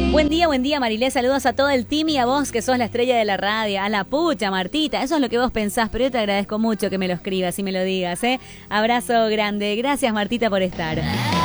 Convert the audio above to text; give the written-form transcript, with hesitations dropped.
Buen día, Marilé. Saludos a todo el team y a vos, que sos la estrella de la radio. A la pucha, Martita. Eso es lo que vos pensás, pero yo te agradezco mucho que me lo escribas y me lo digas, ¿eh? Abrazo grande. Gracias, Martita, por estar.